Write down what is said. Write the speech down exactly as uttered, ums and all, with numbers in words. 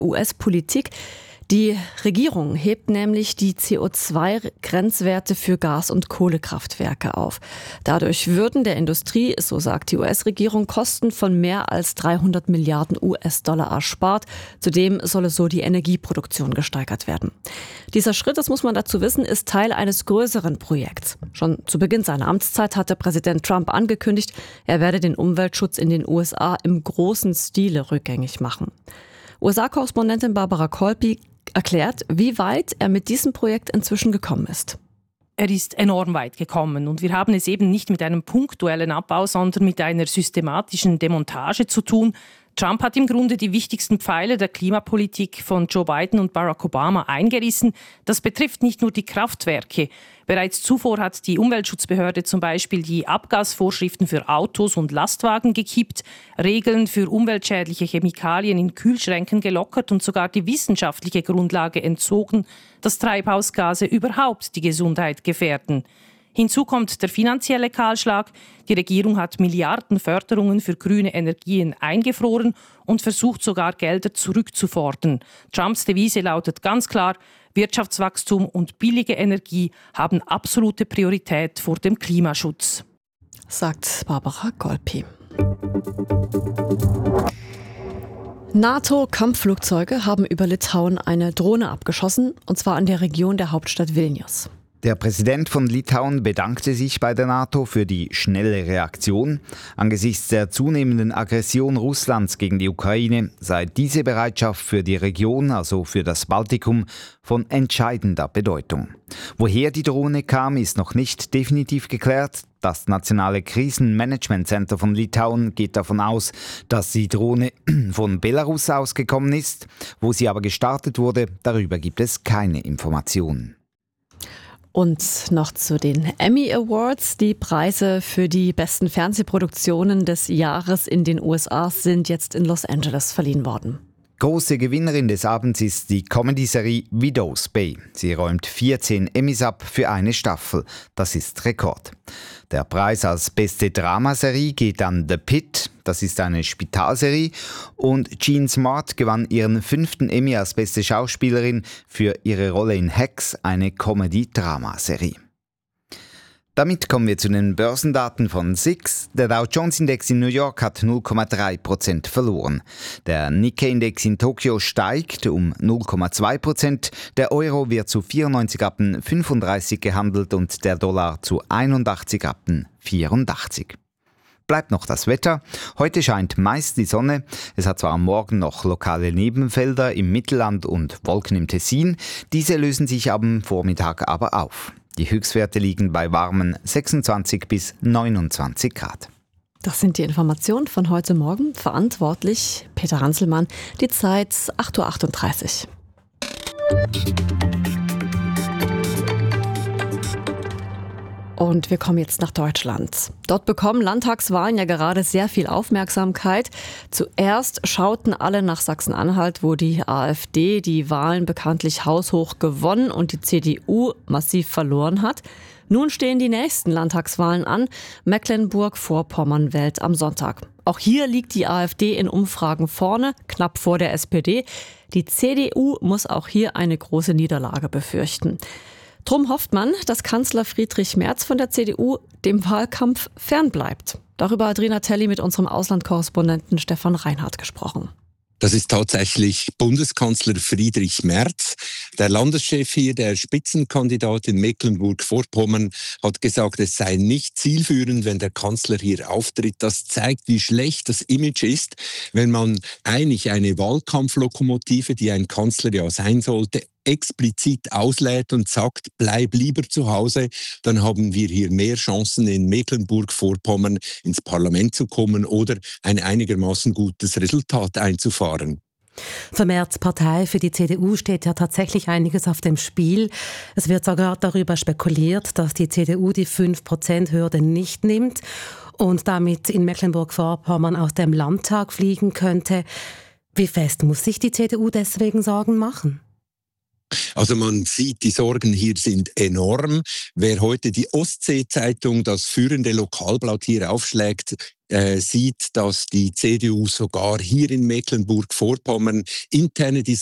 U S-Politik. Die Regierung hebt nämlich die C O zwei Grenzwerte für Gas- und Kohlekraftwerke auf. Dadurch würden der Industrie, so sagt die U S-Regierung, Kosten von mehr als dreihundert Milliarden U S-Dollar erspart. Zudem solle so die Energieproduktion gesteigert werden. Dieser Schritt, das muss man dazu wissen, ist Teil eines größeren Projekts. Schon zu Beginn seiner Amtszeit hatte Präsident Trump angekündigt, er werde den Umweltschutz in den U S A im großen Stile rückgängig machen. U S A-Korrespondentin Barbara Kolpi erklärt, wie weit er mit diesem Projekt inzwischen gekommen ist. Er ist enorm weit gekommen und wir haben es eben nicht mit einem punktuellen Abbau, sondern mit einer systematischen Demontage zu tun. Trump hat im Grunde die wichtigsten Pfeiler der Klimapolitik von Joe Biden und Barack Obama eingerissen. Das betrifft nicht nur die Kraftwerke. Bereits zuvor hat die Umweltschutzbehörde zum Beispiel die Abgasvorschriften für Autos und Lastwagen gekippt, Regeln für umweltschädliche Chemikalien in Kühlschränken gelockert und sogar die wissenschaftliche Grundlage entzogen, dass Treibhausgase überhaupt die Gesundheit gefährden. Hinzu kommt der finanzielle Kahlschlag. Die Regierung hat Milliarden Förderungen für grüne Energien eingefroren und versucht sogar Gelder zurückzufordern. Trumps Devise lautet ganz klar, Wirtschaftswachstum und billige Energie haben absolute Priorität vor dem Klimaschutz. Sagt Barbara Kolpi. NATO-Kampfflugzeuge haben über Litauen eine Drohne abgeschossen, und zwar in der Region der Hauptstadt Vilnius. Der Präsident von Litauen bedankte sich bei der NATO für die schnelle Reaktion. Angesichts der zunehmenden Aggression Russlands gegen die Ukraine sei diese Bereitschaft für die Region, also für das Baltikum, von entscheidender Bedeutung. Woher die Drohne kam, ist noch nicht definitiv geklärt. Das Nationale Krisenmanagement-Center von Litauen geht davon aus, dass die Drohne von Belarus ausgekommen ist. Wo sie aber gestartet wurde, darüber gibt es keine Informationen. Und noch zu den Emmy Awards. Die Preise für die besten Fernsehproduktionen des Jahres in den U S A sind jetzt in Los Angeles verliehen worden. Große Gewinnerin des Abends ist die Comedy-Serie Widow's Bay. Sie räumt vierzehn Emmys ab für eine Staffel. Das ist Rekord. Der Preis als beste Dramaserie geht an The Pitt. Das ist eine Spitalserie. Und Jean Smart gewann ihren fünften Emmy als beste Schauspielerin für ihre Rolle in Hacks, eine Comedy-Dramaserie. Damit kommen wir zu den Börsendaten von S I X. Der Dow Jones Index in New York hat null Komma drei Prozent verloren. Der Nikkei-Index in Tokio steigt um null Komma zwei Prozent. Der Euro wird zu vierundneunzig Rappen fünfunddreißig gehandelt und der Dollar zu einundachtzig Rappen vierundachtzig. Bleibt noch das Wetter. Heute scheint meist die Sonne. Es hat zwar am Morgen noch lokale Nebenfelder im Mittelland und Wolken im Tessin. Diese lösen sich am Vormittag aber auf. Die Höchstwerte liegen bei warmen sechsundzwanzig bis neunundzwanzig Grad. Das sind die Informationen von heute Morgen. Verantwortlich Peter Ranzelmann. Die Zeit acht Uhr achtunddreißig. Und wir kommen jetzt nach Deutschland. Dort bekommen Landtagswahlen ja gerade sehr viel Aufmerksamkeit. Zuerst schauten alle nach Sachsen-Anhalt, wo die AfD die Wahlen bekanntlich haushoch gewonnen und die C D U massiv verloren hat. Nun stehen die nächsten Landtagswahlen an. Mecklenburg-Vorpommern wählt am Sonntag. Auch hier liegt die AfD in Umfragen vorne, knapp vor der S P D. Die C D U muss auch hier eine große Niederlage befürchten. Drum hofft man, dass Kanzler Friedrich Merz von der C D U dem Wahlkampf fernbleibt. Darüber hat Rina Telli mit unserem Auslandkorrespondenten Stefan Reinhardt gesprochen. Das ist tatsächlich Bundeskanzler Friedrich Merz. Der Landeschef hier, der Spitzenkandidat in Mecklenburg-Vorpommern, hat gesagt, es sei nicht zielführend, wenn der Kanzler hier auftritt. Das zeigt, wie schlecht das Image ist, wenn man eigentlich eine Wahlkampflokomotive, die ein Kanzler ja sein sollte, explizit auslädt und sagt, bleib lieber zu Hause, dann haben wir hier mehr Chancen in Mecklenburg-Vorpommern ins Parlament zu kommen oder ein einigermaßen gutes Resultat einzufahren. Für Merz' Partei, für die C D U steht ja tatsächlich einiges auf dem Spiel. Es wird sogar darüber spekuliert, dass die C D U die fünf Prozent Hürde nicht nimmt und damit in Mecklenburg-Vorpommern aus dem Landtag fliegen könnte. Wie fest muss sich die C D U deswegen Sorgen machen? Also man sieht, die Sorgen hier sind enorm. Wer heute die Ostsee-Zeitung, das führende Lokalblatt, hier aufschlägt, äh, sieht, dass die C D U sogar hier in Mecklenburg-Vorpommern interne Diskussionen